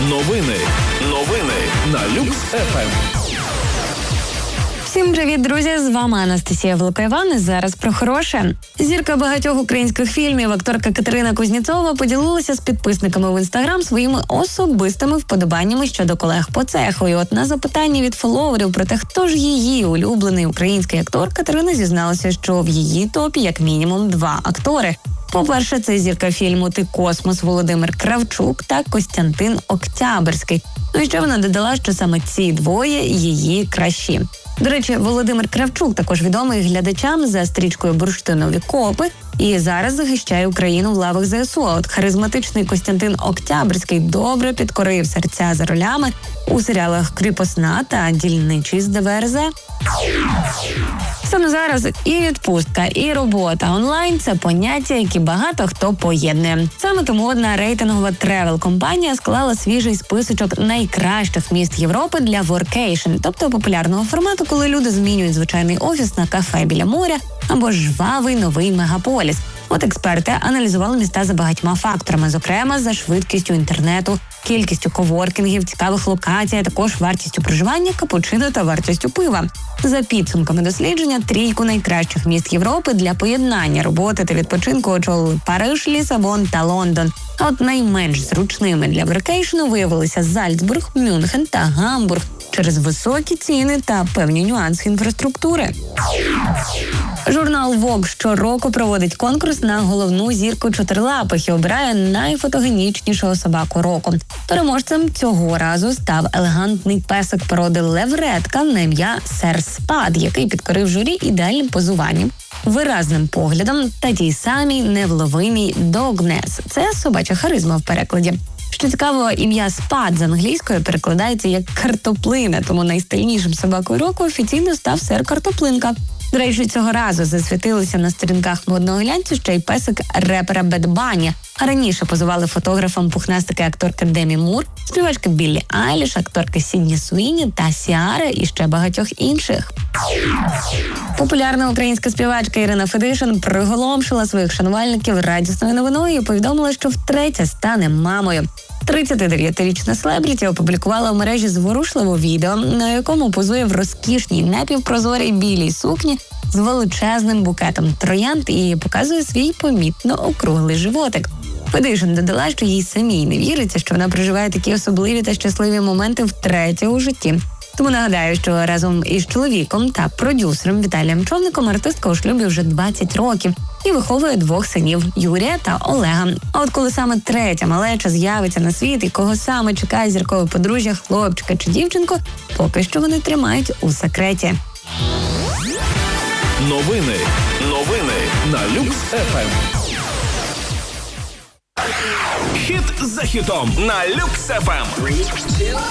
Новини на Люкс ФМ. Всім привіт, друзі! З вами Анастасія Велика-Іван. І зараз про хороше. Зірка багатьох українських фільмів, акторка Катерина Кузнєцова поділилася з підписниками в Інстаграм своїми особистими вподобаннями щодо колег по цеху. І от на запитання від фоловерів про те, хто ж її улюблений український актор, Катерина зізналася, що в її топі як мінімум 2 актори. По-перше, це зірка фільму «Ти космос» Володимир Кравчук та Костянтин Октябрьський. Ну і ще вона додала, що саме ці двоє її кращі. До речі, Володимир Кравчук також відомий глядачам за стрічкою «Бурштинові копи» і зараз захищає Україну в лавах ЗСУ. А от харизматичний Костянтин Октябрьський добре підкорив серця за ролями у серіалах «Кріпосна» та «Дільничий з ДВРЗ». Саме зараз і відпустка, і робота онлайн – це поняття, які багато хто поєднує. Саме тому одна рейтингова тревел-компанія склала свіжий списочок найкращих міст Європи для воркейшн, тобто популярного формату, коли люди змінюють звичайний офіс на кафе біля моря або жвавий новий мегаполіс. От експерти аналізували міста за багатьма факторами, зокрема за швидкістю інтернету, кількістю коворкінгів, цікавих локацій, а також вартістю проживання, капучино та вартістю пива. За підсумками дослідження, 3 найкращих міст Європи для поєднання роботи та відпочинку очолили Париж, Лісабон та Лондон. А от найменш зручними для воркейшну виявилися Зальцбург, Мюнхен та Гамбург через високі ціни та певні нюанси інфраструктури. Журнал Vogue щороку проводить конкурс на головну зірку чотирилапих і обирає найфотогенічнішого собаку року. Переможцем цього разу став елегантний песик породи левретка на ім'я Сер Спад, який підкорив журі ідеальним позуванням, виразним поглядом та тій самій невловимій догнес. Це собача харизма в перекладі. Що цікаво, ім'я Спад з англійської перекладається як картоплина, тому найстильнішим собакою року офіційно став Сер Картоплинка. До речі, цього разу засвітилися на сторінках модного глянцю ще й песик репера Бед Банні. А раніше позували фотографам пухнастики акторка Демі Мур, співачка Біллі Айліш, акторка Сідні Суїні та Сіара і ще багатьох інших. Популярна українська співачка Ірина Федишин приголомшила своїх шанувальників радісною новиною і повідомила, що втретє стане мамою. 39-річна селебріті опублікувала в мережі зворушливе відео, на якому позує в розкішній напівпрозорій білій сукні з величезним букетом троянд і показує свій помітно округлий животик. Федишин додала, що їй самій не віриться, що вона проживає такі особливі та щасливі моменти втретє у житті. Тому нагадаю, що разом із чоловіком та продюсером Віталієм Човником артистка у шлюбі вже 20 років і виховує 2 синів – Юрія та Олега. А от коли саме третя малеча з'явиться на світ і кого саме чекає зіркове подружжя, хлопчика чи дівчинку, поки що вони тримають у секреті. Новини на Люкс ФМ. Хіт за хітом на Люкс ФМ.